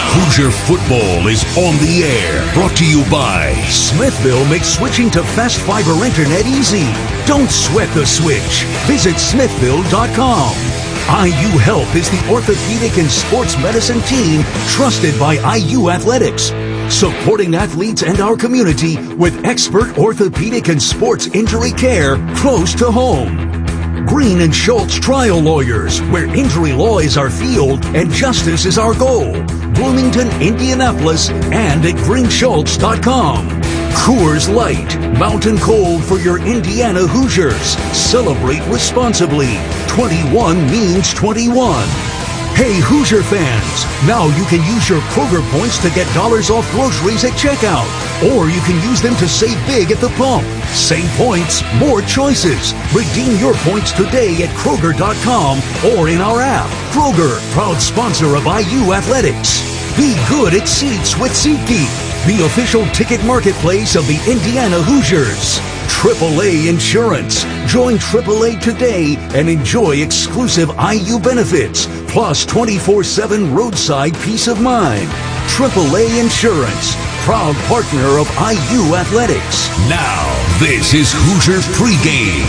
Hoosier football is on the air. Brought to you by Smithville makes switching to fast fiber internet easy. Don't sweat the switch. Visit smithville.com. IU Health is the orthopedic and sports medicine team trusted by IU Athletics, supporting athletes and our community with expert orthopedic and sports injury care close to home. Green and Schultz Trial Lawyers, where injury law is our field and justice is our goal. Bloomington, Indianapolis, and at greenschultz.com. Coors Light, mountain cold for your Indiana Hoosiers. Celebrate responsibly. 21 means 21. Hey Hoosier fans, now you can use your Kroger points to get dollars off groceries at checkout. Or you can use them to save big at the pump. Same points, more choices. Redeem your points today at Kroger.com or in our app. Kroger, proud sponsor of IU Athletics. Be good at seats with SeatGeek, the official ticket marketplace of the Indiana Hoosiers. AAA Insurance. Join AAA today and enjoy exclusive IU benefits, plus 24/7 roadside peace of mind. AAA Insurance, proud partner of IU Athletics. Now, this is Hoosiers Pregame.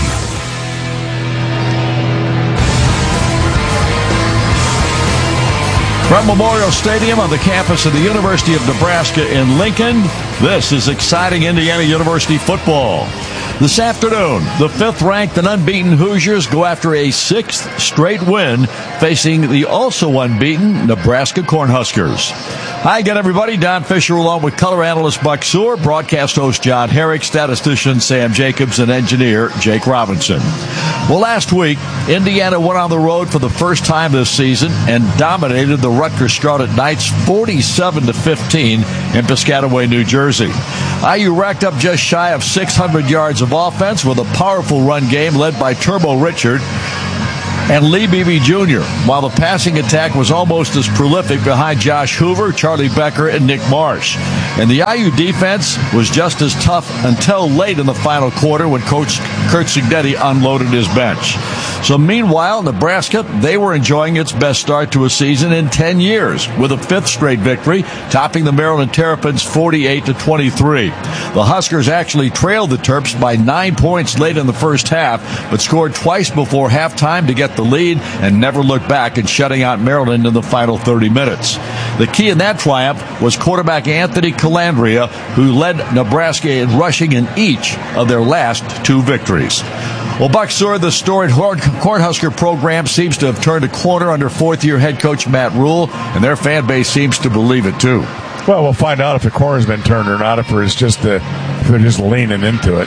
From Memorial Stadium on the campus of the University of Nebraska in Lincoln, this is exciting Indiana University football. This afternoon, the 5th-ranked and unbeaten Hoosiers go after a 6th straight win, facing the also unbeaten Nebraska Cornhuskers. Hi again, everybody. Don Fisher along with color analyst Buck Sewell, broadcast host John Herrick, statistician Sam Jacobs, and engineer Jake Robinson. Well, last week, Indiana went on the road for the first time this season and dominated the Rutgers Scarlet Knights 47-15 in Piscataway, New Jersey. IU racked up just shy of 600 yards of offense with a powerful run game led by Turbo Richard and Lee Beebe Jr., while the passing attack was almost as prolific behind Josh Hoover, Charlie Becker, and Nick Marsh. And the IU defense was just as tough until late in the final quarter when Coach Kurt Cignetti unloaded his bench. So meanwhile, Nebraska, they were enjoying its best start to a season in 10 years with a 5th straight victory, topping the Maryland Terrapins 48-23. The Huskers actually trailed the Terps by 9 points late in the first half, but scored twice before halftime to get the lead and never looked back in shutting out Maryland in the final 30 minutes. The key in that triumph was quarterback Anthony Calandria, who led Nebraska in rushing in each of their last 2 victories. Well, Buck Sewell, the storied Cornhusker program seems to have turned a corner under 4th-year head coach Matt Rule, and their fan base seems to believe it too. Well, we'll find out if the corner's been turned or not, if they're just leaning into it.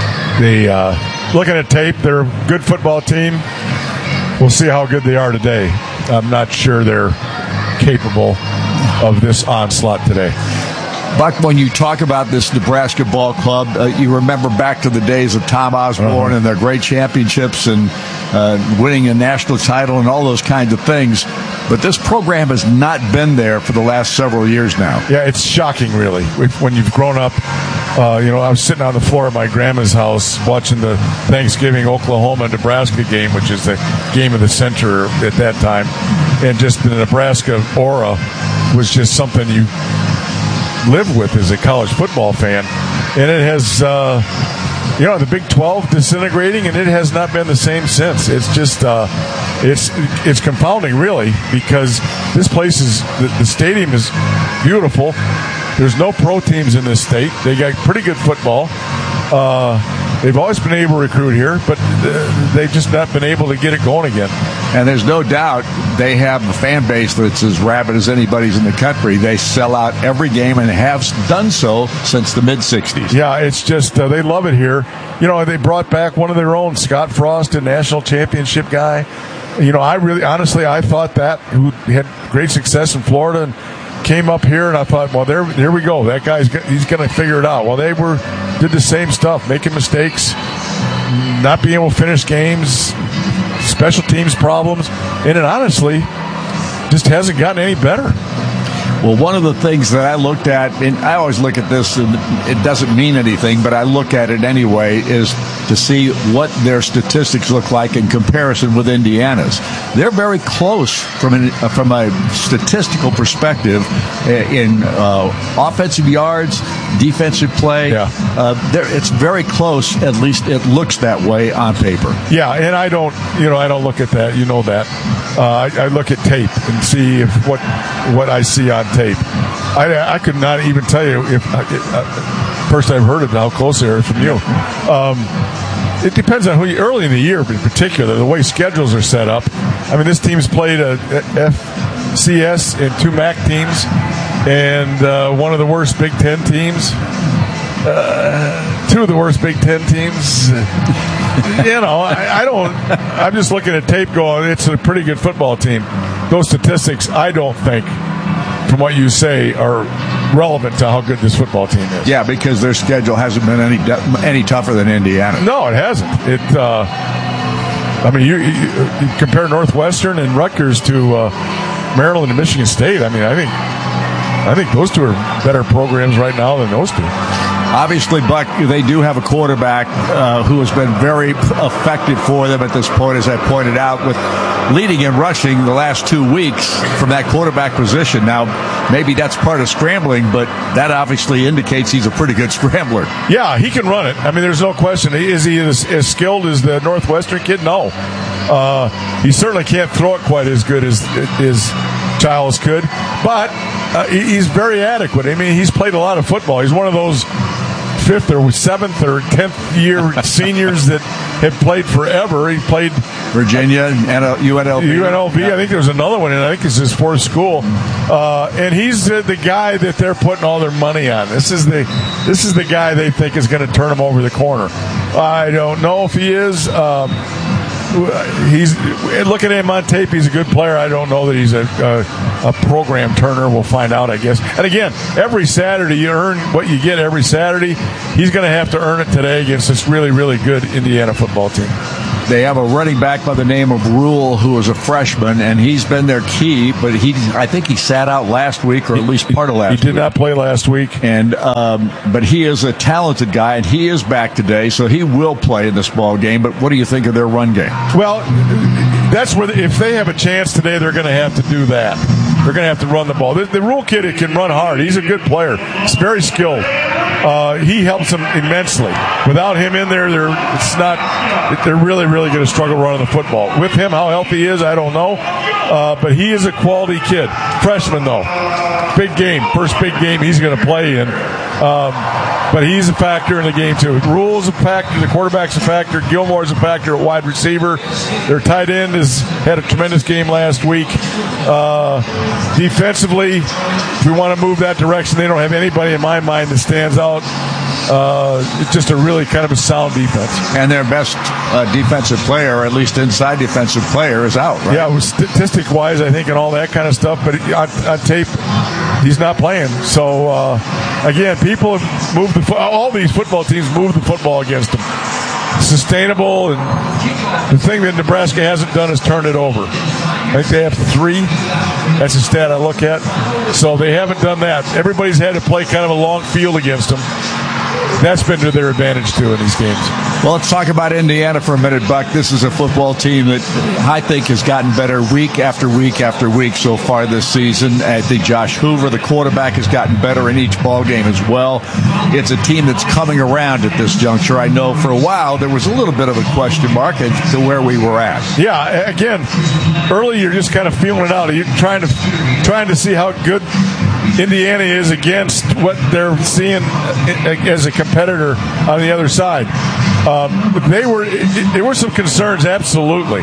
Looking at tape, they're a good football team. We'll see how good they are today. I'm not sure they're capable of this onslaught today. Buck, when you talk about this Nebraska ball club, you remember back to the days of Tom Osborne and their great championships and winning a national title and all those kinds of things. But this program has not been there for the last several years now. Yeah, it's shocking, really. When you've grown up, I was sitting on the floor of my grandma's house watching the Thanksgiving Oklahoma-Nebraska game, which is the game of the century at that time. And just the Nebraska aura was just something you live with as a college football fan. And it has, the Big 12 disintegrating, and it has not been the same since. It's just, it's compounding, really, because this place the stadium is beautiful. There's no pro teams in this state. They got pretty good football. They've always been able to recruit here, but they've just not been able to get it going again. And there's no doubt they have a fan base that's as rabid as anybody's in the country. They sell out every game and have done so since the mid-'60s. Yeah, it's just they love it here. They brought back one of their own, Scott Frost, a national championship guy. I thought that, who had great success in Florida and came up here, and I thought, well, there we go. That he's going to figure it out. Well, they did the same stuff, making mistakes, not being able to finish games, special teams problems, and it honestly just hasn't gotten any better. Well, one of the things that I looked at, and I always look at this, and it doesn't mean anything, but I look at it anyway, is to see what their statistics look like in comparison with Indiana's. They're very close from a statistical perspective in offensive yards, defensive play. Yeah. It's very close. At least it looks that way on paper. Yeah, and I don't look at that. You know that. I look at tape and see if what I see on tape. I could not even tell you if first I've heard of how close they are from you. It depends on who you, early in the year, in particular, the way schedules are set up. I mean, this team's played a FCS and 2 MAC teams, and one of the worst Big Ten teams. 2 of the worst Big Ten teams. I'm just looking at tape going, it's a pretty good football team. Those statistics, I don't think, from what you say, are relevant to how good this football team is. Yeah, because their schedule hasn't been any tougher than Indiana. No, it hasn't. You compare Northwestern and Rutgers to Maryland and Michigan State. I think those 2 are better programs right now than those 2. Obviously, Buck, they do have a quarterback who has been very effective for them at this point, as I pointed out, with leading and rushing the last 2 weeks from that quarterback position. Now, maybe that's part of scrambling, but that obviously indicates he's a pretty good scrambler. Yeah, he can run it. There's no question. Is he as skilled as the Northwestern kid? No. He certainly can't throw it quite as good as Childs could, but he's very adequate. He's played a lot of football. He's one of those 5th or 7th or 10th year seniors that have played forever. He played Virginia and UNLV. Yeah. I think there's another one, and I think it's his 4th school. And he's the guy that they're putting all their money on. This is the guy they think is going to turn him over the corner. I don't know if he is. He's looking at him on tape. He's a good player. I don't know that he's a program turner. We'll find out, I guess. And again, every Saturday you earn what you get every Saturday. He's going to have to earn it today against this really, really good Indiana football team. They have a running back by the name of Rule, who is a freshman, and he's been their key, but I think he sat out last week, or at least part of last week. He did not play last week. And but he is a talented guy, and he is back today, so he will play in this ball game. But what do you think of their run game? Well, that's where if they have a chance today, they're going to have to do that. They're going to have to run the ball. The Rule kid can run hard. He's a good player. He's very skilled. He helps them immensely. Without him in there, they're really, really going to struggle running the football. With him, how healthy he is, I don't know. But he is a quality kid. Freshman, though. Big game. First big game he's going to play in. But he's a factor in the game, too. Rule's a factor. The quarterback's a factor. Gilmore's a factor at wide receiver. Their tight end had a tremendous game last week. Defensively, if we want to move that direction, they don't have anybody in my mind that stands out. It's just a really kind of a sound defense. And their best defensive player, or at least inside defensive player, is out, right? Yeah, statistic-wise, I think, and all that kind of stuff. But on tape, he's not playing. So, again, people have moved all these football teams move the football against them. Sustainable, and the thing that Nebraska hasn't done is turn it over. I think they have 3. That's a stat I look at. So they haven't done that. Everybody's had to play kind of a long field against them. That's been to their advantage, too, in these games. Well, let's talk about Indiana for a minute, Buck. This is a football team that I think has gotten better week after week after week so far this season. I think Josh Hoover, the quarterback, has gotten better in each ball game as well. It's a team that's coming around at this juncture. I know for a while there was a little bit of a question mark as to where we were at. Yeah, again, early you're just kind of feeling it out. You're trying to see how good Indiana is against what they're seeing as a competitor on the other side. There were some concerns, absolutely.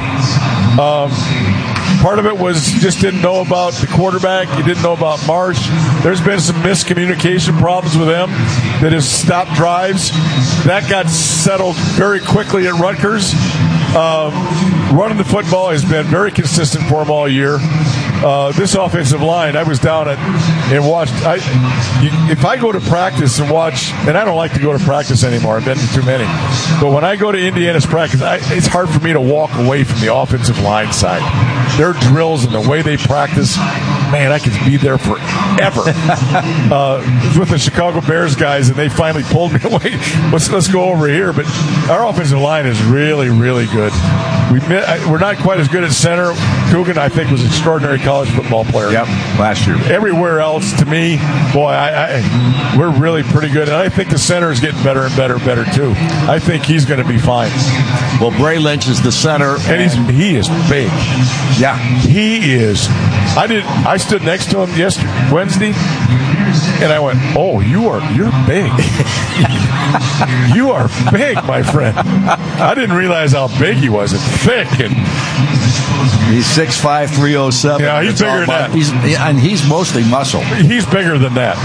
Part of it was just didn't know about the quarterback. You didn't know about Marsh. There's been some miscommunication problems with them that has stopped drives. That got settled very quickly at Rutgers. Running the football has been very consistent for them all year. this offensive line, I was down and watched. If I go to practice and watch, and I don't like to go to practice anymore. I've been to too many. But when I go to Indiana's practice, it's hard for me to walk away from the offensive line side. Their drills and the way they practice, man, I could be there forever. With the Chicago Bears guys, and they finally pulled me away. Let's go over here. But our offensive line is really, really good. We're not quite as good at center. Coogan, I think, was an extraordinary college football player. Yep, last year. Everywhere else, to me, boy, we're really pretty good. And I think the center is getting better and better and better, too. I think he's going to be fine. Well, Bray Lynch is the center. And he is big. Yeah. He is. I stood next to him Wednesday, and I went, "Oh, you're big. You are big, my friend." I didn't realize how big he was. And thick, and he's 6'5", 307. Yeah, he's bigger than that. He's mostly muscle. He's bigger than that.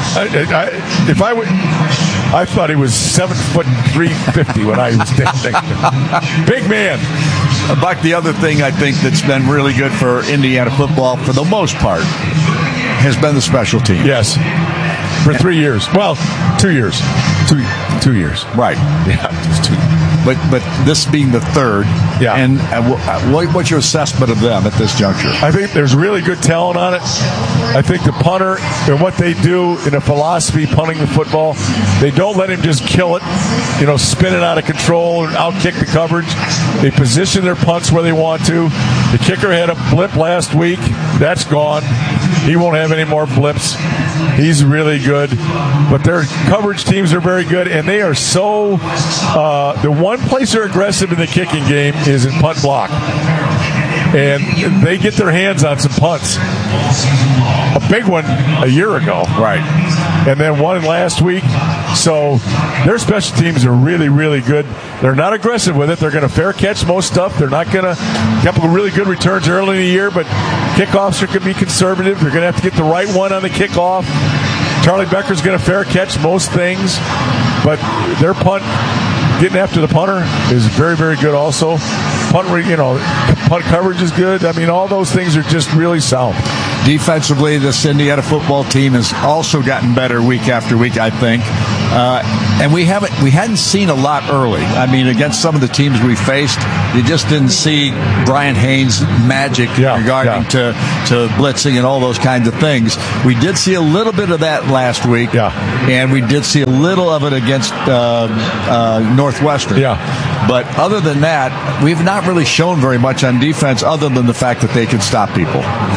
I thought he was 7 foot 350 when I was standing. Big man. Buck, the other thing I think that's been really good for Indiana football, for the most part, has been the special team. Yes. For 3 years. Well, 2 years. 2 years. Right. Yeah, just 2. But this being the third. Yeah. And what's your assessment of them at this juncture? I think there's really good talent on it. I think the punter and what they do in a philosophy, punting the football, they don't let him just kill it, spin it out of control and outkick the coverage. They position their punts where they want to. The kicker had a blip last week. That's gone. He won't have any more blips. He's really good. But their coverage teams are very good, and they are so the one place they're aggressive in the kicking game is in punt block. And they get their hands on some punts. A big one a year ago. Right. And then one last week. So their special teams are really, really good. They're not aggressive with it. They're going to fair catch most stuff. They're not going to – a couple of really good returns early in the year, but kickoffs are going to be conservative. They're going to have to get the right one on the kickoff. Charlie Becker's going to fair catch most things, but their punt – getting after the punter is very, very good also. Punt coverage is good. I mean, all those things are just really sound. Defensively, this Indiana football team has also gotten better week after week, I think. And we hadn't seen a lot early. I mean, against some of the teams we faced, you just didn't see Brian Haynes' magic regarding to blitzing and all those kinds of things. We did see a little bit of that last week, and we did see a little of it against Northwestern. Yeah. But other than that, we've not really shown very much on defense other than the fact that they can stop people.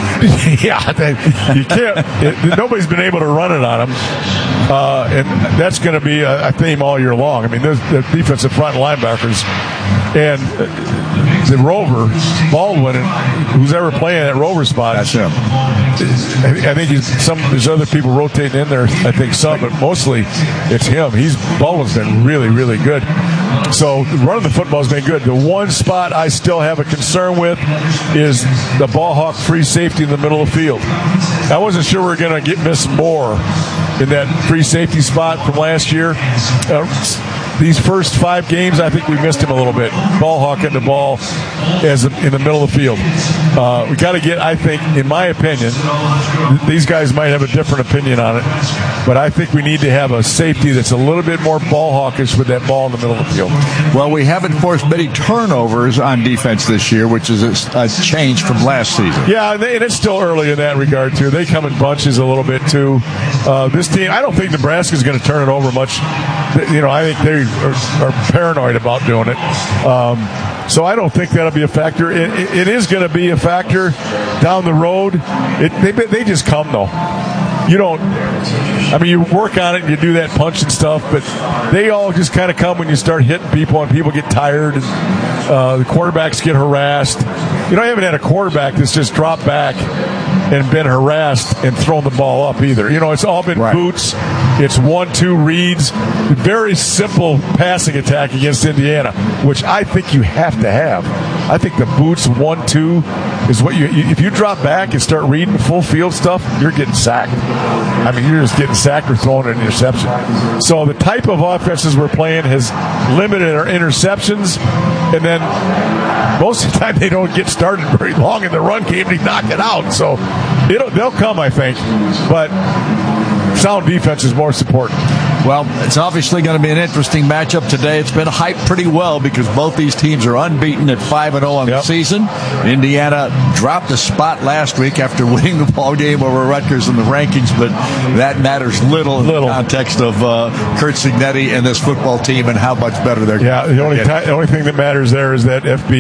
You can't. Nobody's been able to run it on them. And that's going to be a theme all year long. I mean, the defensive front linebackers and the Rover, Baldwin, and who's ever playing that Rover spot. That's him. I think there's other people rotating in there, I think some, but mostly it's him. Baldwin's been really, really good. So running the football has been good. The one spot I still have a concern with is the ball hawk free safety in the middle of the field. I wasn't sure we were going to miss more in that free safety spot from last year. These first 5 games, I think we missed him a little bit. Ball hawking the ball in the middle of the field. We got to get, I think, in my opinion, these guys might have a different opinion on it, but I think we need to have a safety that's a little bit more ball hawkish with that ball in the middle of the field. Well, we haven't forced many turnovers on defense this year, which is a change from last season. Yeah, and it's still early in that regard, too. They come in bunches a little bit, too. This team, I don't think Nebraska's going to turn it over much. I think they are paranoid about doing it. So I don't think that'll be a factor. It is going to be a factor down the road. They just come, though. You work on it and you do that punch and stuff, but they all just kind of come when you start hitting people and people get tired and the quarterbacks get harassed. I haven't had a quarterback that's just dropped back and been harassed and thrown the ball up either. It's all been boots. It's 1-2 reads. Very simple passing attack against Indiana, which I think you have to have. I think the boots 1-2 is what if you drop back and start reading full field stuff, you're getting sacked. I mean, you're just getting sacked or throwing an interception. So the type of offenses we're playing has limited our interceptions, and then most of the time they don't get started very long in the run game to knock it out. So they'll come, I think, but sound defense is more important. Well, it's obviously going to be an interesting matchup today. It's been hyped pretty well because both these teams are unbeaten at 5-0 on the season. Indiana dropped a spot last week after winning the ball game over Rutgers in the rankings, but that matters little in the context of Curt Cignetti and this football team and how much better they're the only thing that matters there is that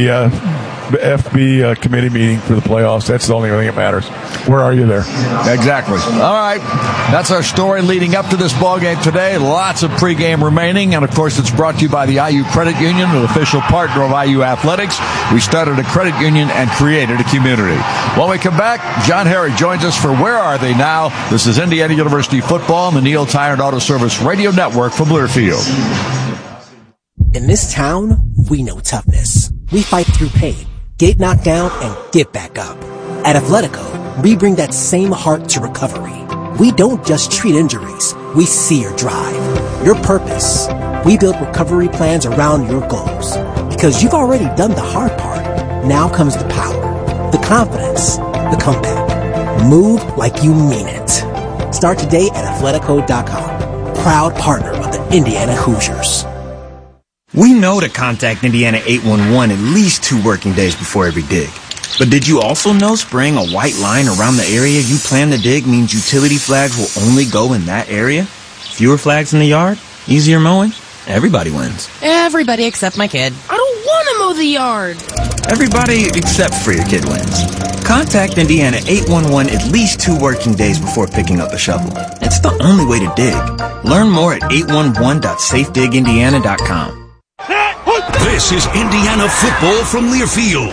FB committee meeting for the playoffs. That's the only thing that matters. Where are you there? Exactly. All right. That's our story leading up to this ball game today. Lots of pregame remaining. And, of course, it's brought to you by the IU Credit Union, an official partner of IU Athletics. We started a credit union and created a community. When we come back, John Herrick joins us for Where Are They Now? This is Indiana University football on the Neil Tire and Auto Service Radio Network from Learfield. In this town, we know toughness. We fight through pain, get knocked down, and get back up. At Athletico, we bring that same heart to recovery. We don't just treat injuries, we see your drive, your purpose. We build recovery plans around your goals. Because you've already done the hard part. Now comes the power, the confidence, the comeback. Move like you mean it. Start today at Athletico.com. Proud partner of the Indiana Hoosiers. We know to contact Indiana 811 at least 2 working days before every dig. But did you also know spraying a white line around the area you plan to dig means utility flags will only go in that area? Fewer flags in the yard? Easier mowing? Everybody wins. Everybody except my kid. I don't want to mow the yard. Everybody except for your kid wins. Contact Indiana 811 at least 2 working days before picking up a shovel. It's the only way to dig. Learn more at 811.safedigindiana.com. This is Indiana football from Learfield.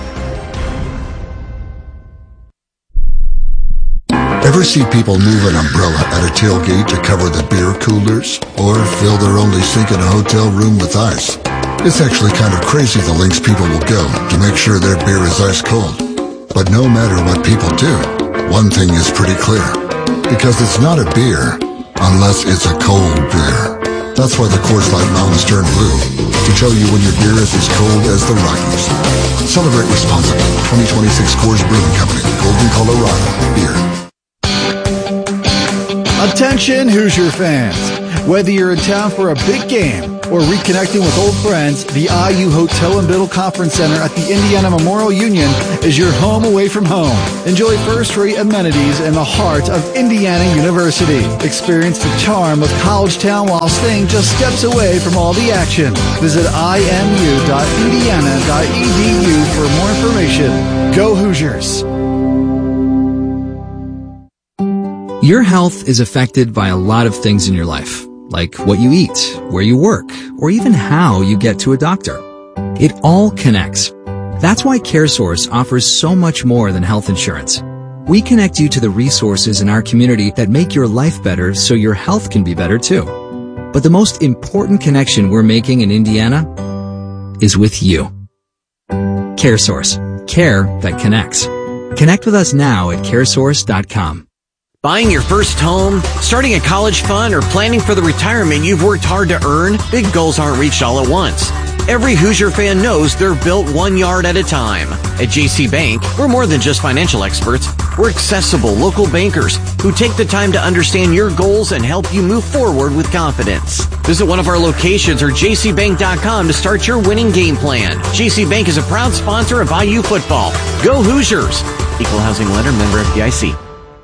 Ever see people move an umbrella at a tailgate to cover the beer coolers? Or fill their only sink in a hotel room with ice? It's actually kind of crazy the lengths people will go to make sure their beer is ice cold. But no matter what people do, one thing is pretty clear. Because it's not a beer unless it's a cold beer. That's why the Coors Light Mountains turn blue, to tell you when your beer is as cold as the Rockies. Celebrate responsibly. 2026 Coors Brewing Company, Golden, Colorado. Beer. Attention Hoosier fans! Whether you're in town for a big game or reconnecting with old friends, the IU Hotel and Biddle Conference Center at the Indiana Memorial Union is your home away from home. Enjoy first-rate amenities in the heart of Indiana University. Experience the charm of College Town while staying just steps away from all the action. Visit imu.indiana.edu for more information. Go Hoosiers! Your health is affected by a lot of things in your life, like what you eat, where you work, or even how you get to a doctor. It all connects. That's why CareSource offers so much more than health insurance. We connect you to the resources in our community that make your life better so your health can be better too. But the most important connection we're making in Indiana is with you. CareSource. Care that connects. Connect with us now at caresource.com. Buying your first home, starting a college fund, or planning for the retirement you've worked hard to earn, big goals aren't reached all at once. Every Hoosier fan knows they're built 1 yard at a time. At JC Bank, we're more than just financial experts. We're accessible local bankers who take the time to understand your goals and help you move forward with confidence. Visit one of our locations or jcbank.com to start your winning game plan. JC Bank is a proud sponsor of IU football. Go Hoosiers! Equal housing lender, member FDIC.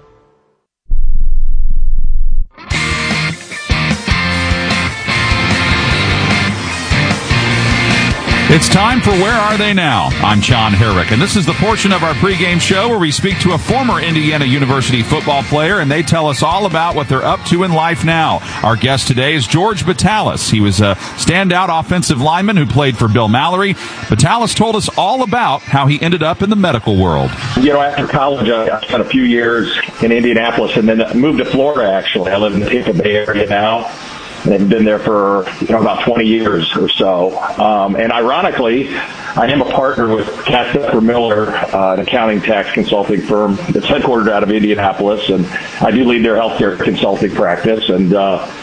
It's time for Where Are They Now? I'm John Herrick, and this is the portion of our pregame show where we speak to a former Indiana University football player, and they tell us all about what they're up to in life now. Our guest today is George Batalis. He was a standout offensive lineman who played for Bill Mallory. Batalis told us all about how he ended up in the medical world. You know, after college, I spent a few years in Indianapolis and then moved to Florida, actually. I live in the Tampa Bay area now. They've been there for about 20 years or so. And ironically, I am a partner with Cass Miller, an accounting tax consulting firm that's headquartered out of Indianapolis, and I do lead their healthcare consulting practice. And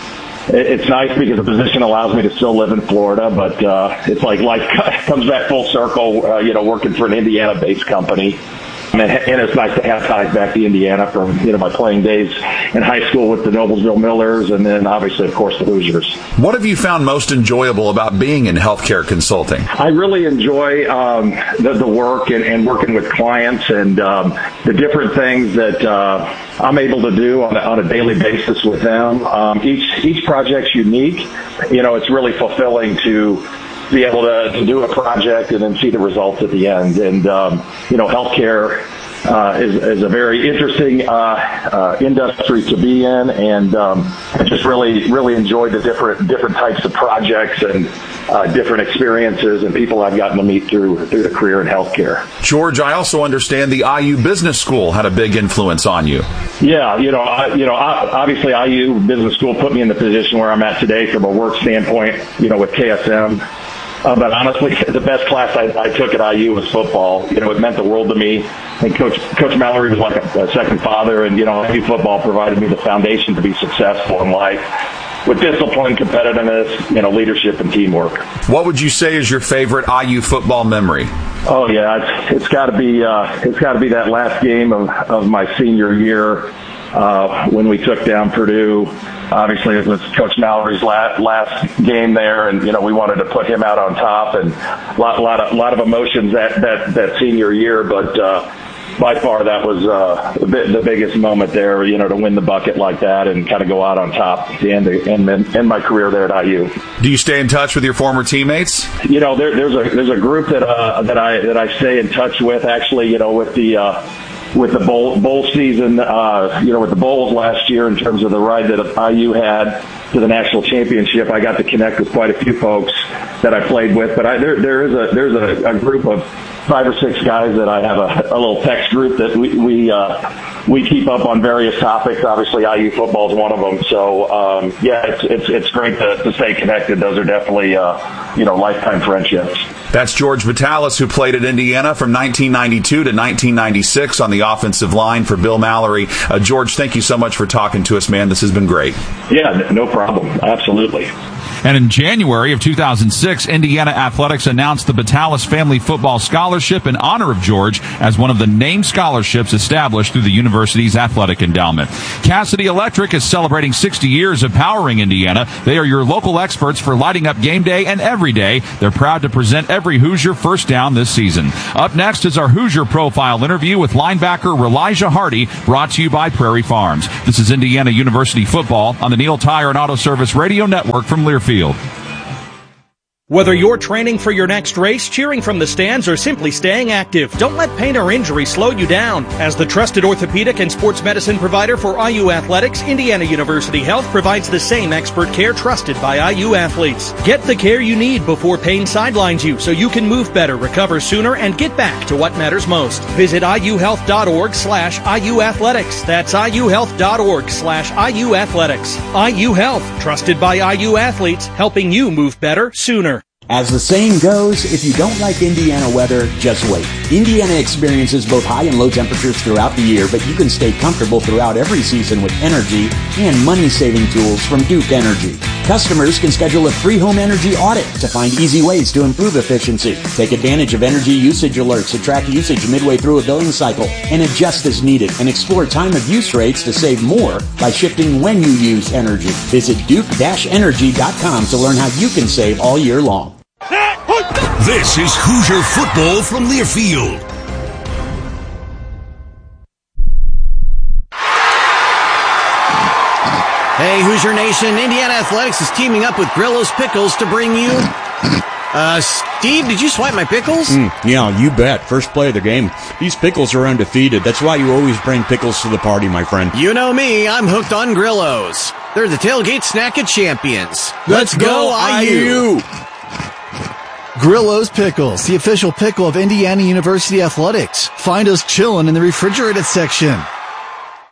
it's nice because the position allows me to still live in Florida, but it's like life comes back full circle, working for an Indiana-based company. And it's nice to have ties back to Indiana from, my playing days in high school with the Noblesville Millers and then obviously, of course, the Hoosiers. What have you found most enjoyable about being in healthcare consulting? I really enjoy the work and working with clients and the different things that I'm able to do on a daily basis with them. Each project's unique. It's really fulfilling to be able to do a project and then see the results at the end. And, healthcare is a very interesting industry to be in. And I just really enjoyed the different types of projects and different experiences and people I've gotten to meet through the career in healthcare. George, I also understand the IU Business School had a big influence on you. Yeah, obviously IU Business School put me in the position where I'm at today from a work standpoint, with KSM. But honestly, the best class I took at IU was football. It meant the world to me. And Coach Mallory was like a second father, and, IU football provided me the foundation to be successful in life with discipline, competitiveness, leadership, and teamwork. What would you say is your favorite IU football memory? Oh yeah, it's got to be that last game of my senior year when we took down Purdue. Obviously, it was Coach Mallory's last game there, and we wanted to put him out on top, and a lot of emotions that senior year. But by far, that was the biggest moment there. To win the bucket like that and kind of go out on top at the end my career there at IU. Do you stay in touch with your former teammates? There's a group that I stay in touch with. Actually, with the bowl season, with the bowls last year in terms of the ride that IU had to the national championship, I got to connect with quite a few folks that I played with. But there's a group of 5 or 6 guys that I have a little text group that we keep up on various topics. Obviously, IU football is one of them. So it's great to stay connected. Those are definitely lifetime friendships. That's George Vitalis, who played at Indiana from 1992 to 1996 on the offensive line for Bill Mallory. George, thank you so much for talking to us, man. This has been great. Yeah, no problem. Absolutely. And in January of 2006, Indiana Athletics announced the Vitalis Family Football Scholarship in honor of George as one of the named scholarships established through the university's athletic endowment. Cassidy Electric is celebrating 60 years of powering Indiana. They are your local experts for lighting up game day and every day. They're proud to present every Hoosier first down this season. Up next is our Hoosier Profile interview with linebacker Elijah Hardy, brought to you by Prairie Farms. This is Indiana University football on the Neil Tire and Auto Service Radio Network from Learfield. Whether you're training for your next race, cheering from the stands, or simply staying active, don't let pain or injury slow you down. As the trusted orthopedic and sports medicine provider for IU Athletics, Indiana University Health provides the same expert care trusted by IU athletes. Get the care you need before pain sidelines you so you can move better, recover sooner, and get back to what matters most. Visit iuhealth.org/IU Athletics. That's iuhealth.org/IU Athletics. IU Health, trusted by IU athletes, helping you move better sooner. As the saying goes, if you don't like Indiana weather, just wait. Indiana experiences both high and low temperatures throughout the year, but you can stay comfortable throughout every season with energy and money-saving tools from Duke Energy. Customers can schedule a free home energy audit to find easy ways to improve efficiency. Take advantage of energy usage alerts to track usage midway through a billing cycle and adjust as needed, and explore time of use rates to save more by shifting when you use energy. Visit duke-energy.com to learn how you can save all year long. This is Hoosier Football from Learfield. Hey, Hoosier Nation, Indiana Athletics is teaming up with Grillo's Pickles to bring you... Steve, did you swipe my pickles? Yeah, you bet. First play of the game. These pickles are undefeated. That's why you always bring pickles to the party, my friend. You know me, I'm hooked on Grillo's. They're the tailgate snack of champions. Let's go, IU! Grillo's Pickles, the official pickle of Indiana University Athletics. Find us chilling in the refrigerated section.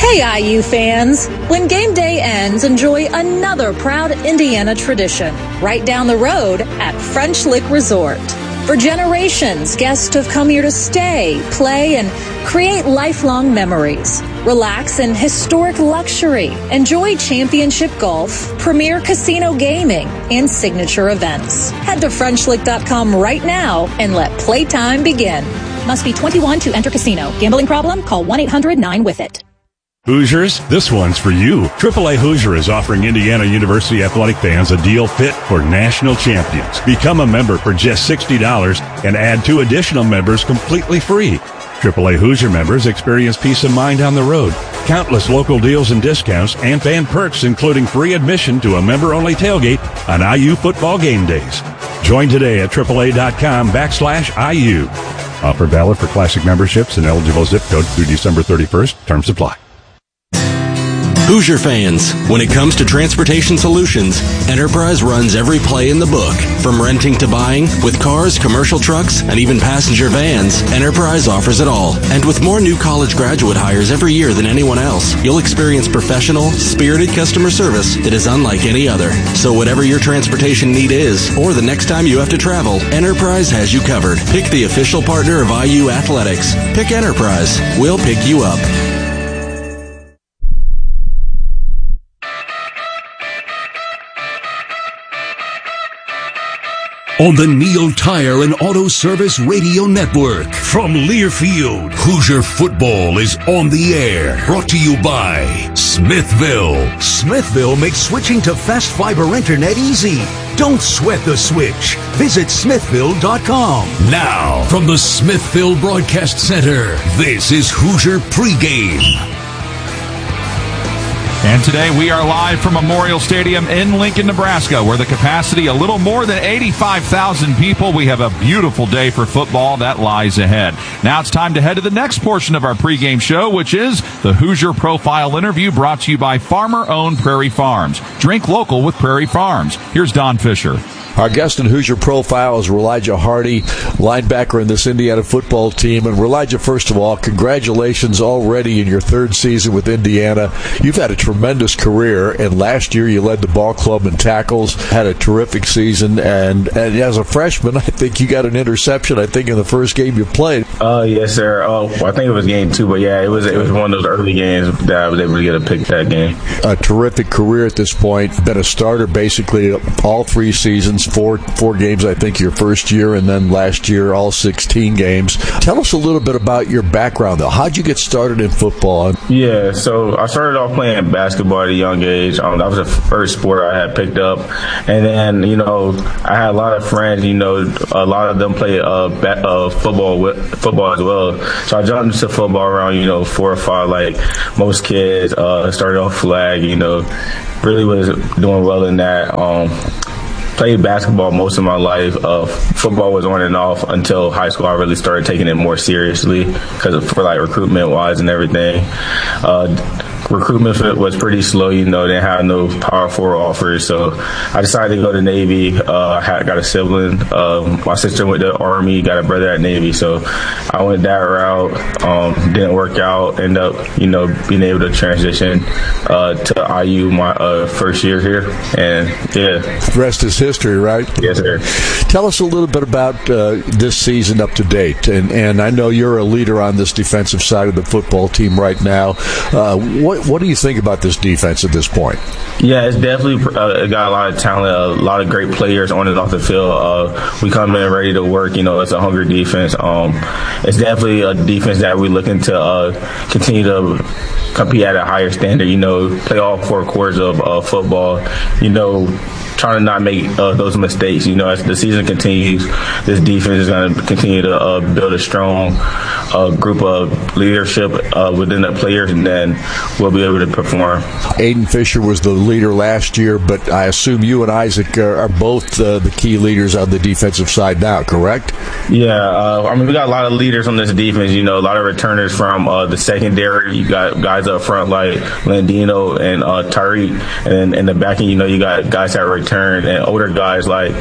Hey, IU fans! When game day ends, enjoy another proud Indiana tradition right down the road at French Lick Resort. For generations, guests have come here to stay, play, and create lifelong memories. Relax in historic luxury. Enjoy championship golf, premier casino gaming, and signature events. Head to FrenchLick.com right now and let playtime begin. Must be 21 to enter casino. Gambling problem? Call 1-800-9-WITH-IT. Hoosiers, this one's for you. AAA Hoosier is offering Indiana University athletic fans a deal fit for national champions. Become a member for just $60 and add 2 additional members completely free. AAA Hoosier members experience peace of mind on the road, countless local deals and discounts, and fan perks including free admission to a member-only tailgate on IU football game days. Join today at AAA.com/IU. Offer valid for classic memberships and eligible zip codes through December 31st. Terms apply. Hoosier fans, when it comes to transportation solutions, Enterprise runs every play in the book. From renting to buying, with cars, commercial trucks, and even passenger vans, Enterprise offers it all. And with more new college graduate hires every year than anyone else, you'll experience professional, spirited customer service that is unlike any other. So whatever your transportation need is, or the next time you have to travel, Enterprise has you covered. Pick the official partner of IU Athletics. Pick Enterprise. We'll pick you up. On the Neil Tire and Auto Service Radio Network. From Learfield, Hoosier football is on the air. Brought to you by Smithville. Smithville makes switching to fast fiber internet easy. Don't sweat the switch. Visit Smithville.com. Now, from the Smithville Broadcast Center, this is Hoosier Pregame. And today we are live from Memorial Stadium in Lincoln, Nebraska, where the capacity a little more than 85,000 people. We have a beautiful day for football that lies ahead. Now it's time to head to the next portion of our pregame show, which is the Hoosier Profile interview brought to you by farmer-owned Prairie Farms. Drink local with Prairie Farms. Here's Don Fisher. Our guest in Hoosier Profile is Elijah Hardy, linebacker in this Indiana football team. And Elijah, first of all, congratulations already in your 3rd season with Indiana. You've had a tremendous career, and last year you led the ball club in tackles, had a terrific season, and as a freshman, I think you got an interception, I think, in the first game you played. Yes, sir. I think it was game 2, but yeah, it was one of those early games that I was able to get a pick that game. A terrific career at this point. Been a starter basically all 3 seasons. Four games, I think, your first year, and then last year, all 16 games. Tell us a little bit about your background, though. How'd you get started in football? Yeah, so I started off playing basketball at a young age. That was the first sport I had picked up. And then, I had a lot of friends, a lot of them play football as well. So I jumped into football around, 4 or 5, like most kids. Started off flag, really was doing well in that. Played basketball most of my life. Football was on and off until high school. I really started taking it more seriously for recruitment wise and everything. Recruitment was pretty slow, they didn't have no Power 4 offers, so I decided to go to Navy. I got a sibling. My sister went to Army, got a brother at Navy, so I went that route. Didn't work out. Ended up, being able to transition to IU my first year here, and yeah. The rest is history, right? Yes, sir. Tell us a little bit about this season up to date, and I know you're a leader on this defensive side of the football team right now. What do you think about this defense at this point? Yeah, it's definitely got a lot of talent, a lot of great players on and off the field. We come in ready to work. It's a hungry defense. It's definitely a defense that we're looking to continue to compete at a higher standard. Play all 4 quarters of football. Trying to not make those mistakes. As the season continues, this defense is going to continue to build a strong group of leadership within the players, and then we'll be able to perform. Aiden Fisher was the leader last year, but I assume you and Isaac are both the key leaders on the defensive side now, correct? Yeah, we got a lot of leaders on this defense. A lot of returners from the secondary. You got guys up front like Landino and Tariq, and then in the back end, you got guys that return, and older guys like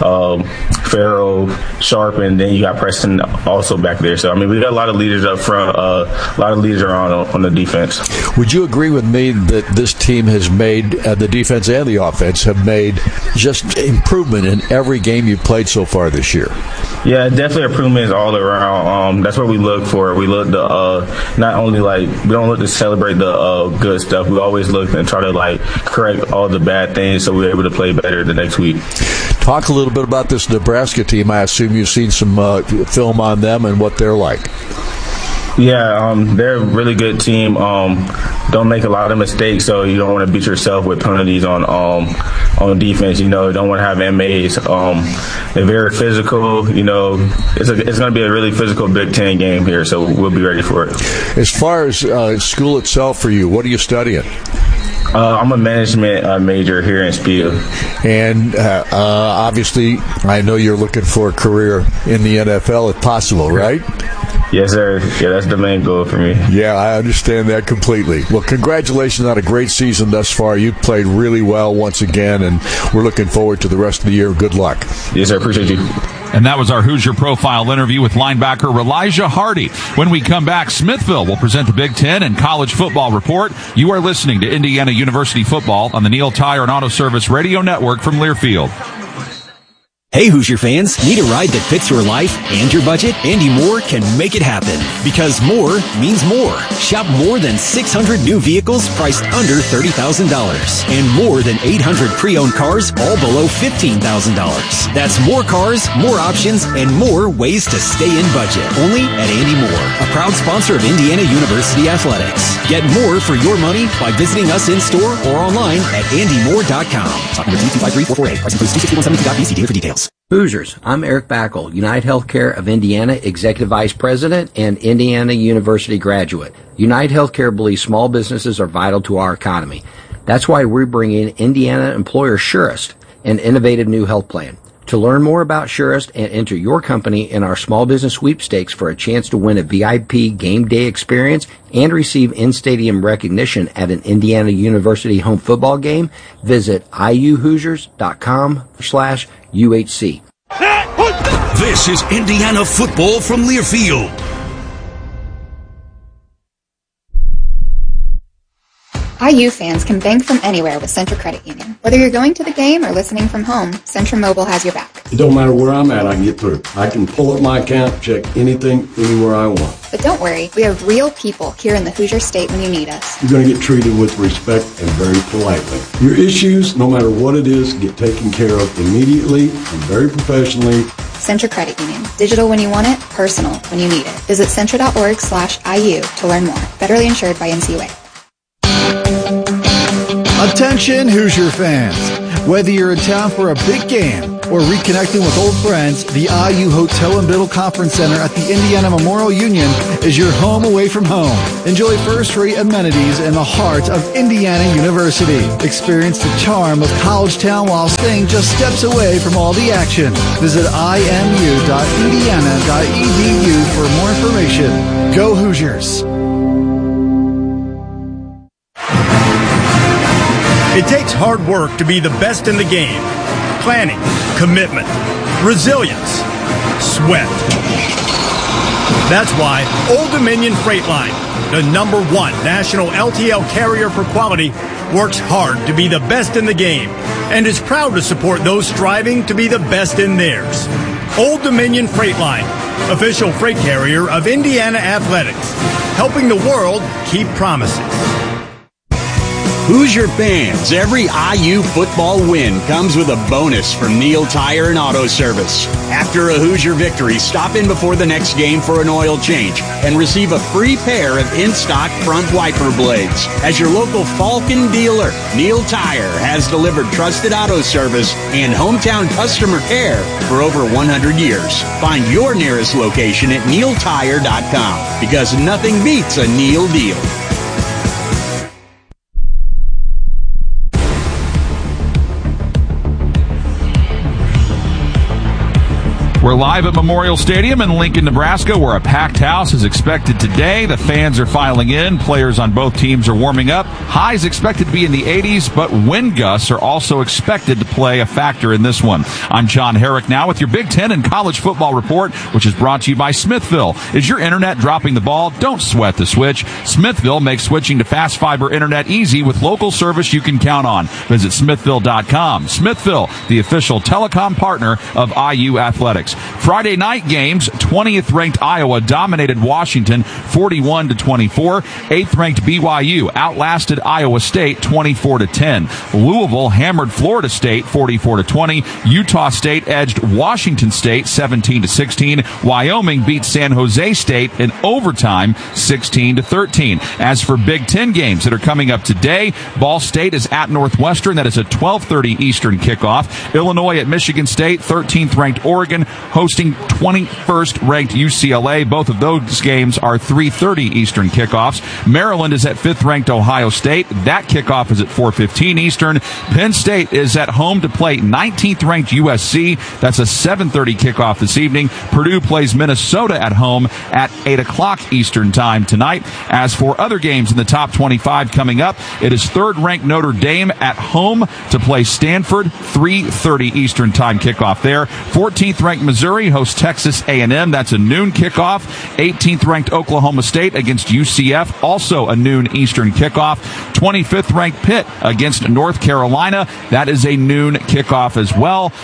Farrell, Sharp, and then you got Preston also back there. So we got a lot of leaders up front, a lot of leaders around on the defense. Would would you agree with me that this team has made, the defense and the offense have made just improvement in every game you've played so far this year? Yeah, definitely improvements all around. That's what we look for. We look to not only we don't look to celebrate the good stuff. We always look and try to correct all the bad things so we're able to play better the next week. Talk a little bit about this Nebraska team. I assume you've seen some film on them and what they're like. Yeah, they're a really good team. Don't make a lot of mistakes, so you don't want to beat yourself with penalties on defense. You don't want to have MAs. They're very physical. It's going to be a really physical Big Ten game here, so we'll be ready for it. As far as school itself for you, what are you studying? I'm a management major here in Spiel. And obviously, I know you're looking for a career in the NFL if possible, right? Yes, sir. Yeah, that's the main goal for me. Yeah, I understand that completely. Well, congratulations on a great season thus far. You've played really well once again, and we're looking forward to the rest of the year. Good luck. Yes, sir. Appreciate you. And that was our Hoosier Profile interview with linebacker Elijah Hardy. When we come back, Smithville will present the Big Ten and College Football Report. You are listening to Indiana University Football on the Neil Tire and Auto Service Radio Network from Learfield. Hey Hoosier fans, need a ride that fits your life and your budget? Andy Moore can make it happen. Because more means more. Shop more than 600 new vehicles priced under $30,000. And more than 800 pre-owned cars all below $15,000. That's more cars, more options, and more ways to stay in budget. Only at Andy Moore, a proud sponsor of Indiana University Athletics. Get more for your money by visiting us in-store or online at andymore.com. Stock number 25344A. Price includes 26172.BC. Dealer for details. Hoosiers, I'm Eric Backel, United Healthcare of Indiana Executive Vice President and Indiana University graduate. United Healthcare believes small businesses are vital to our economy. That's why we're bringing Indiana employer Surest, an innovative new health plan. To learn more about Surest and enter your company in our small business sweepstakes for a chance to win a VIP game day experience and receive in-stadium recognition at an Indiana University home football game, visit iuhoosiers.com/UHC. This is Indiana football from Learfield. IU fans can bank from anywhere with Centra Credit Union. Whether you're going to the game or listening from home, Centra Mobile has your back. It don't matter where I'm at, I can get through. I can pull up my account, check anything, anywhere I want. But don't worry, we have real people here in the Hoosier State when you need us. You're going to get treated with respect and very politely. Your issues, no matter what it is, get taken care of immediately and very professionally. Centra Credit Union. Digital when you want it, personal when you need it. Visit centra.org/IU to learn more. Federally insured by NCUA. Attention Hoosier fans! Whether you're in town for a big game or reconnecting with old friends, the IU Hotel and Biddle Conference Center at the Indiana Memorial Union is your home away from home. Enjoy first-rate amenities in the heart of Indiana University. Experience the charm of College Town while staying just steps away from all the action. Visit imu.indiana.edu for more information. Go Hoosiers! It takes hard work to be the best in the game. Planning, commitment, resilience, sweat. That's why Old Dominion Freight Line, the #1 national LTL carrier for quality, works hard to be the best in the game and is proud to support those striving to be the best in theirs. Old Dominion Freight Line, official freight carrier of Indiana Athletics, helping the world keep promises. Hoosier fans, every IU football win comes with a bonus from Neil Tire and Auto Service. After a Hoosier victory, stop in before the next game for an oil change and receive a free pair of in-stock front wiper blades. As your local Falcon dealer, Neil Tire has delivered trusted auto service and hometown customer care for over 100 years. Find your nearest location at neiltire.com because nothing beats a Neil deal. We're live at Memorial Stadium in Lincoln, Nebraska, where a packed house is expected today. The fans are filing in. Players on both teams are warming up. Highs expected to be in the 80s, but wind gusts are also expected to play a factor in this one. I'm John Herrick now with your Big Ten and college football report, which is brought to you by Smithville. Is your internet dropping the ball? Don't sweat the switch. Smithville makes switching to fast fiber internet easy with local service you can count on. Visit smithville.com. Smithville, the official telecom partner of IU Athletics. Friday night games, 20th ranked Iowa dominated Washington 41-24. 8th ranked BYU outlasted Iowa State 24-10. Louisville hammered Florida State 44-20. Utah State edged Washington State 17-16. Wyoming beat San Jose State in overtime 16-13. As for Big Ten games that are coming up today, Ball State is at Northwestern. That is a 12:30 Eastern kickoff. Illinois at Michigan State, 13th ranked Oregon hosting 21st ranked UCLA. Both of those games are 3:30 Eastern kickoffs. Maryland is at 5th ranked Ohio State. That kickoff is at 4:15 Eastern. Penn State is at home to play 19th ranked USC. That's a 7:30 kickoff this evening. Purdue plays Minnesota at home at 8 o'clock Eastern time tonight. As for other games in the top 25 coming up, it is 3rd ranked Notre Dame at home to play Stanford, 3:30 Eastern time kickoff there. 14th ranked Missouri hosts Texas A&M. That's a noon kickoff. 18th ranked Oklahoma State against UCF, also a noon Eastern kickoff. 25th ranked Pitt against North Carolina. That is a noon kickoff as well.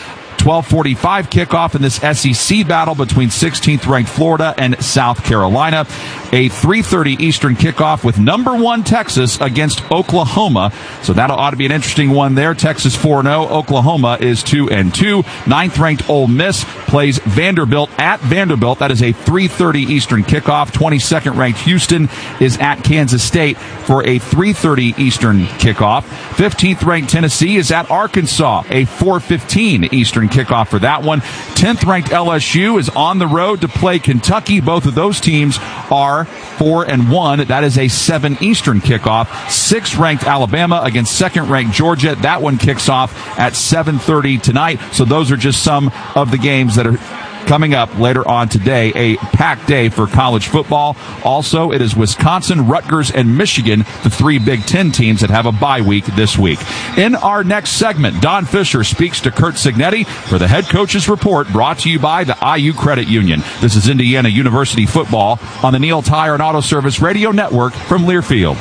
12:45 kickoff in this SEC battle between 16th ranked Florida and South Carolina. A 3:30 Eastern kickoff with number 1 Texas against Oklahoma. So that ought to be an interesting one there. Texas 4-0. Oklahoma is 2-2. 9th ranked Ole Miss plays Vanderbilt at Vanderbilt. That is a 3:30 Eastern kickoff. 22nd ranked Houston is at Kansas State for a 3:30 Eastern kickoff. 15th ranked Tennessee is at Arkansas. A 4:15 Eastern kickoff for that one. 10th ranked LSU is on the road to play Kentucky. Both of those teams are 4-1. That is a 7 Eastern kickoff. 6th ranked Alabama against 2nd ranked Georgia. That one kicks off at 7:30 tonight. So those are just some of the games that are coming up later on today. A packed day for college football. Also, it is Wisconsin, Rutgers, and Michigan, the 3 Big Ten teams that have a bye week this week. In our next segment, Don Fisher speaks to Curt Cignetti for the head coach's report, brought to you by the IU Credit Union. This is Indiana University football on the Neil Tire and Auto Service Radio Network from Learfield.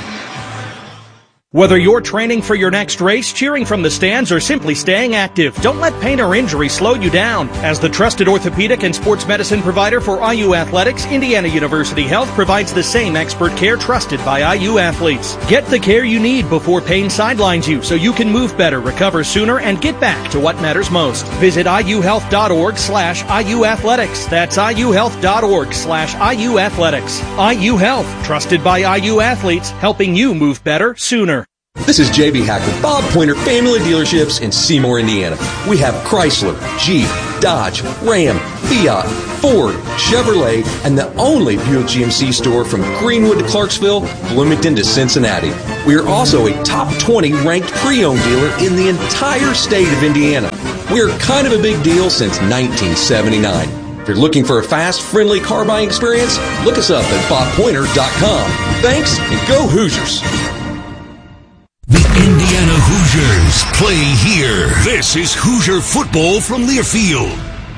Whether you're training for your next race, cheering from the stands, or simply staying active, don't let pain or injury slow you down. As the trusted orthopedic and sports medicine provider for IU Athletics, Indiana University Health provides the same expert care trusted by IU athletes. Get the care you need before pain sidelines you so you can move better, recover sooner, and get back to what matters most. Visit iuhealth.org/IU Athletics. That's iuhealth.org/IU Athletics. IU Health, trusted by IU athletes, helping you move better sooner. This is JB Hacker, Bob Pointer Family Dealerships in Seymour, Indiana. We have Chrysler, Jeep, Dodge, Ram, Fiat, Ford, Chevrolet, and the only Buick GMC store from Greenwood to Clarksville, Bloomington to Cincinnati. We are also a top 20 ranked pre-owned dealer in the entire state of Indiana. We are kind of a big deal since 1979. If you're looking for a fast, friendly car buying experience, look us up at bobpointer.com. Thanks, and go Hoosiers! The Indiana Hoosiers play here. This is Hoosier football from Learfield.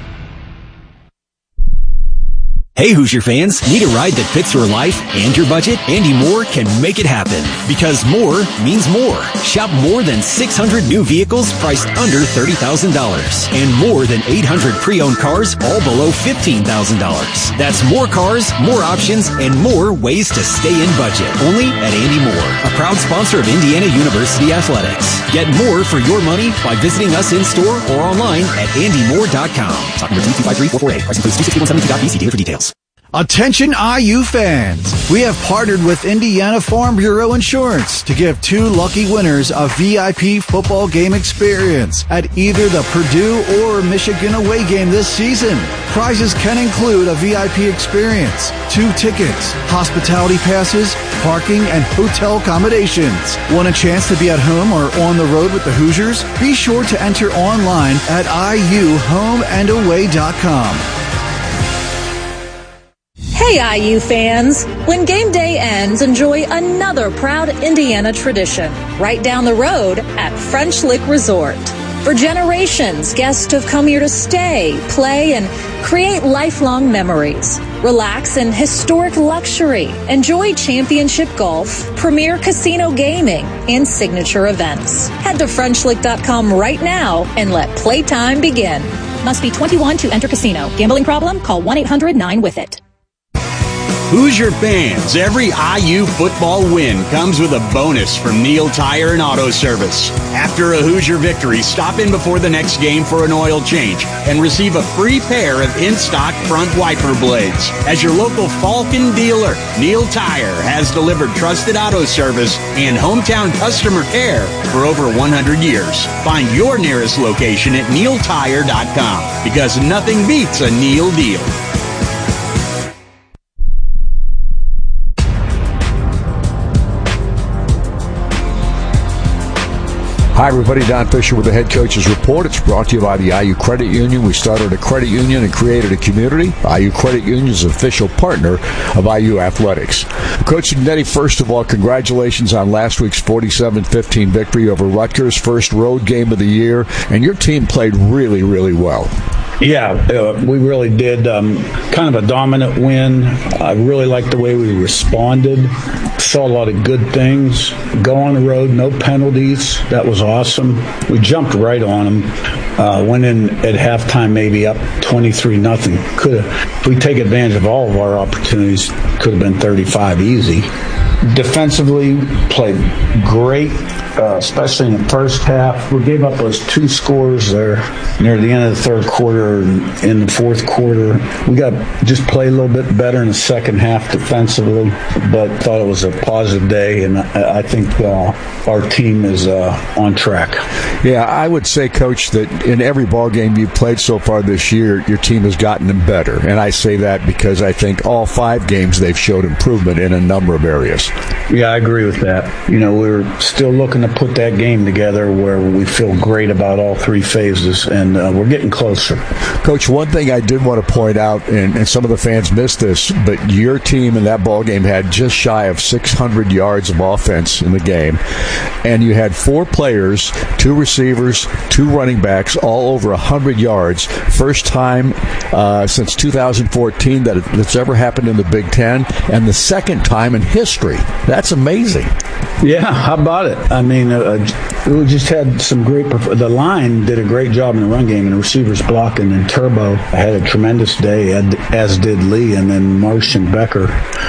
Hey Hoosier fans, need a ride that fits your life and your budget? Andy Moore can make it happen. Because more means more. Shop more than 600 new vehicles priced under $30,000. And more than 800 pre-owned cars all below $15,000. That's more cars, more options, and more ways to stay in budget. Only at Andy Moore, a proud sponsor of Indiana University Athletics. Get more for your money by visiting us in-store or online at andymoore.com. Stock number 253-448. Price includes 26172.BC. Dealer for details. Attention IU fans! We have partnered with Indiana Farm Bureau Insurance to give 2 lucky winners a VIP football game experience at either the Purdue or Michigan away game this season. Prizes can include a VIP experience, 2 tickets, hospitality passes, parking, and hotel accommodations. Want a chance to be at home or on the road with the Hoosiers? Be sure to enter online at iuhomeandaway.com. Hey, IU fans! When game day ends, enjoy another proud Indiana tradition right down the road at French Lick Resort. For generations, guests have come here to stay, play, and create lifelong memories. Relax in historic luxury. Enjoy championship golf, premier casino gaming, and signature events. Head to FrenchLick.com right now and let playtime begin. Must be 21 to enter casino. Gambling problem? Call 1-800-9-WITH-IT. Hoosier fans, every IU football win comes with a bonus from Neil Tire and Auto Service. After a Hoosier victory, stop in before the next game for an oil change and receive a free pair of in-stock front wiper blades. As your local Falcon dealer, Neil Tire has delivered trusted auto service and hometown customer care for over 100 years. Find your nearest location at neiltire.com because nothing beats a Neil deal. Hi, everybody. Don Fisher with the Head Coach's Report. It's brought to you by the IU Credit Union. We started a credit union and created a community. IU Credit Union is an official partner of IU Athletics. Coach Ignetti, first of all, congratulations on last week's 47-15 victory over Rutgers, first road game of the year, and your team played really, really well. Yeah, we really did. Kind of a dominant win. I really liked the way we responded. Saw a lot of good things. Go on the road, no penalties. That was awesome. We jumped right on them. Went in at halftime maybe up 23-0. If we take advantage of all of our opportunities, could have been 35 easy. Defensively, played great, especially in the first half. We gave up those 2 scores there near the end of the third quarter and in the fourth quarter. We got just play a little bit better in the second half defensively, but thought it was a positive day, and I think our team is on track. Yeah, I would say, Coach, that in every ball game you've played so far this year, your team has gotten better. And I say that because I think all 5 games they've showed improvement in a number of areas. Yeah, I agree with that. You know, we're still looking to put that game together where we feel great about all 3 phases, and we're getting closer. Coach, one thing I did want to point out, and some of the fans missed this, but your team in that ball game had just shy of 600 yards of offense in the game, and you had 4 players, 2 receivers, 2 running backs, all over 100 yards. First time since 2014 that it's ever happened in the Big Ten, and the second time in history. That's amazing. Yeah, how about it? I mean, we just had some great. The line did a great job in the run game, and the receivers blocking. And Turbo had a tremendous day, as did Lee, and then Marsh and Becker,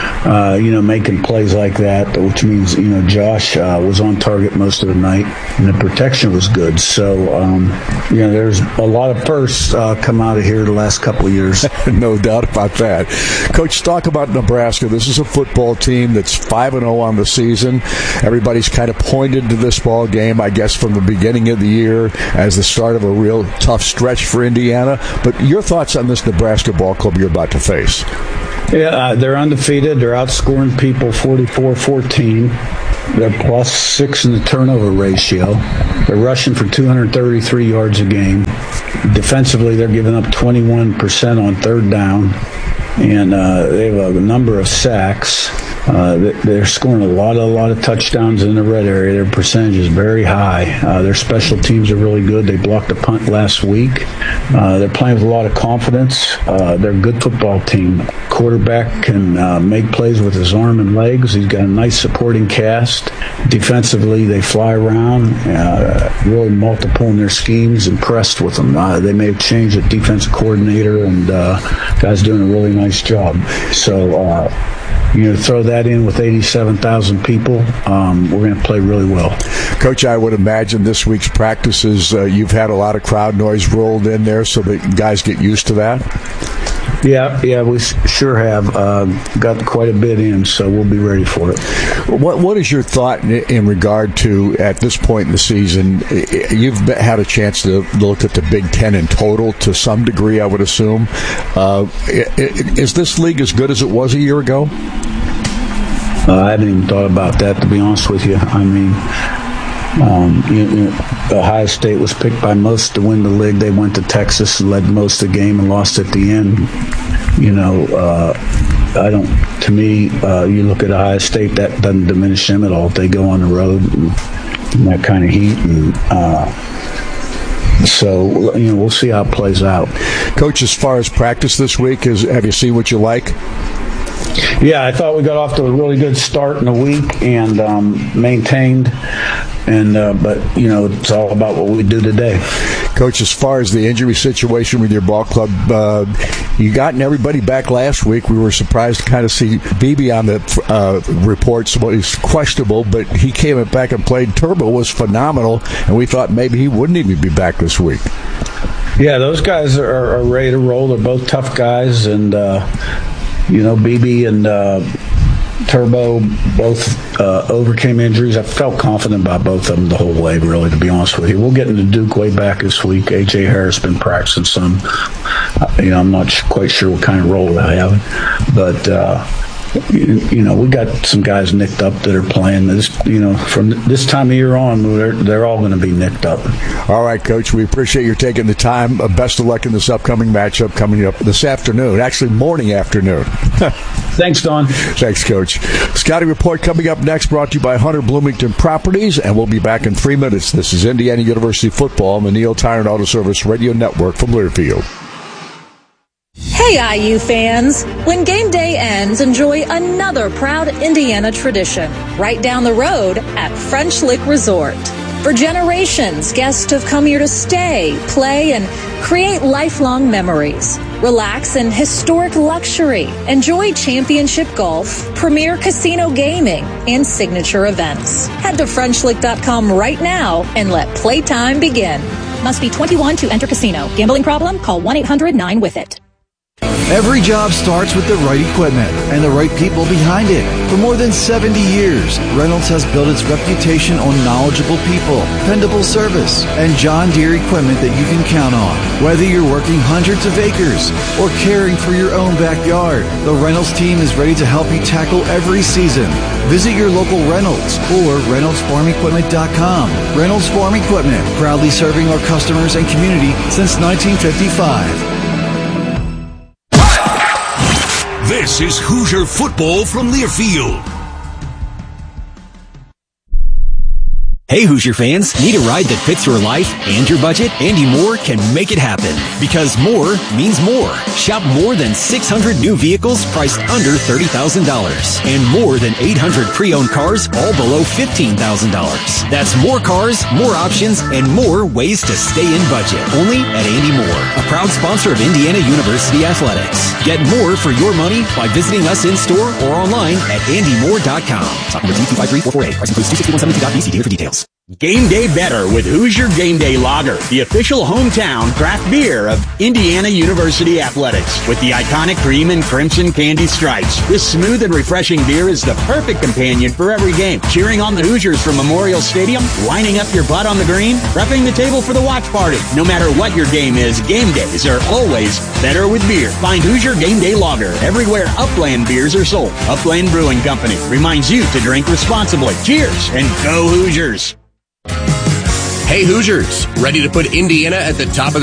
making plays like that. Which means Josh was on target most of the night, and the protection was good. So there's a lot of firsts come out of here the last couple of years. No doubt about that. Coach, talk about Nebraska. This is a football team that's 5-0 on the season. Everybody's kind of pointed to this ball game, I guess, from the beginning of the year as the start of a real tough stretch for Indiana. But your thoughts on this Nebraska ball club you're about to face? Yeah, they're undefeated. They're outscoring people 44-14. They're +6 in the turnover ratio. They're rushing for 233 yards a game. Defensively, they're giving up 21% on third down. And they have a number of sacks. They're scoring a lot of touchdowns in the red area. Their percentage is very high. Their special teams are really good. They blocked a punt last week. They're playing with a lot of confidence. They're a good football team. Quarterback can make plays with his arm and legs. He's got a nice supporting cast. Defensively, they fly around, really multiple in their schemes. Impressed with them. They may have changed the defensive coordinator, and guy's doing a really nice job. So, throw that in with 87,000 people, we're going to play really well. Coach, I would imagine this week's practices, you've had a lot of crowd noise rolled in there so that guys get used to that? Yeah, we sure have got quite a bit in, so we'll be ready for it. What is your thought in regard to, at this point in the season, you've had a chance to look at the Big Ten in total to some degree, I would assume. Is this league as good as it was a year ago? I haven't even thought about that, to be honest with you. I mean, Ohio State was picked by most to win the league. They went to Texas and led most of the game and lost at the end. To me, you look at Ohio State, that doesn't diminish them at all if they go on the road and that kind of heat. So, we'll see how it plays out. Coach, as far as practice this week, have you seen what you like? Yeah, I thought we got off to a really good start in the week and maintained. But it's all about what we do today. Coach, as far as the injury situation with your ball club, you gotten everybody back last week. We were surprised to kind of see Beebe on the reports. Well, he's questionable, but he came back and played. Turbo was phenomenal, and we thought maybe he wouldn't even be back this week. Yeah, those guys are ready to roll. They're both tough guys, and Beebe and Turbo both overcame injuries. I felt confident about both of them the whole way, really, to be honest with you. We'll get into Duke way back this week. A.J. Harris been practicing some. I'm not quite sure what kind of role they have. But, we got some guys nicked up that are playing this, from this time of year on, they're all going to be nicked up. All right, Coach, we appreciate you taking the time. Best of luck in this upcoming matchup coming up this afternoon, actually morning afternoon. Thanks, Don. Thanks, Coach. Scotty Report coming up next, brought to you by Hunter Bloomington Properties, and we'll be back in 3 minutes. This is Indiana University Football on the Neil Tire and Auto Service Radio Network from Learfield. Hey, IU fans! When game day ends, enjoy another proud Indiana tradition right down the road at French Lick Resort. For generations, guests have come here to stay, play, and create lifelong memories. Relax in historic luxury. Enjoy championship golf, premier casino gaming, and signature events. Head to FrenchLick.com right now and let playtime begin. Must be 21 to enter casino. Gambling problem? Call 1-800-9-WITH-IT. Every job starts with the right equipment and the right people behind it. For more than 70 years, Reynolds has built its reputation on knowledgeable people, dependable service, and John Deere equipment that you can count on. Whether you're working hundreds of acres or caring for your own backyard, the Reynolds team is ready to help you tackle every season. Visit your local Reynolds or ReynoldsFarmEquipment.com. Reynolds Farm Equipment, proudly serving our customers and community since 1955. This is Hoosier Football from Learfield. Hey Hoosier fans, need a ride that fits your life and your budget? Andy Moore can make it happen. Because more means more. Shop more than 600 new vehicles priced under $30,000. And more than 800 pre-owned cars all below $15,000. That's more cars, more options, and more ways to stay in budget. Only at Andy Moore, a proud sponsor of Indiana University Athletics. Get more for your money by visiting us in-store or online at andymoore.com. Stock number T253448. Price includes 26172.BC. Dealer for details. Game day better with Hoosier Game Day Lager, the official hometown craft beer of Indiana University Athletics. With the iconic cream and crimson candy stripes, this smooth and refreshing beer is the perfect companion for every game. Cheering on the Hoosiers from Memorial Stadium, lining up your butt on the green, prepping the table for the watch party. No matter what your game is, game days are always better with beer. Find Hoosier Game Day Lager everywhere Upland beers are sold. Upland Brewing Company reminds you to drink responsibly. Cheers and go Hoosiers! Hey Hoosiers, ready to put Indiana at the top of